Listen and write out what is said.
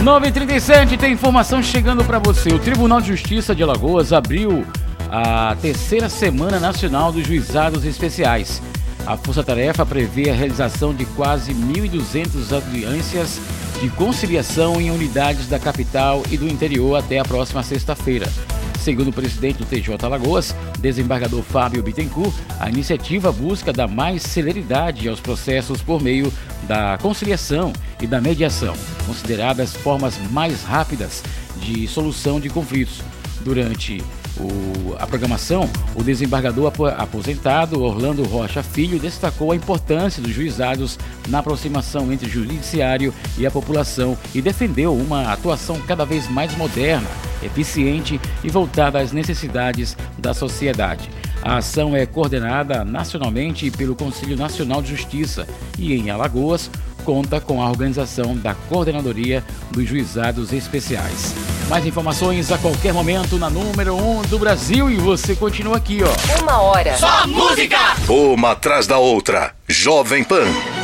9h37, tem informação chegando para você. O Tribunal de Justiça de Alagoas abriu a terceira Semana Nacional dos Juizados Especiais. A Força-Tarefa prevê a realização de quase 1.200 audiências de conciliação em unidades da capital e do interior até a próxima sexta-feira. Segundo o presidente do TJ Alagoas, desembargador Fábio Bittencourt, a iniciativa busca dar mais celeridade aos processos por meio da conciliação e da mediação, consideradas formas mais rápidas de solução de conflitos. Durante a programação, o desembargador aposentado Orlando Rocha Filho destacou a importância dos juizados na aproximação entre o judiciário e a população e defendeu uma atuação cada vez mais moderna, eficiente e voltada às necessidades da sociedade. A ação é coordenada nacionalmente pelo Conselho Nacional de Justiça e, em Alagoas, conta com a organização da Coordenadoria dos Juizados Especiais. Mais informações a qualquer momento na número 1 do Brasil e você continua aqui, ó. Uma hora. Só música! Uma atrás da outra. Jovem Pan.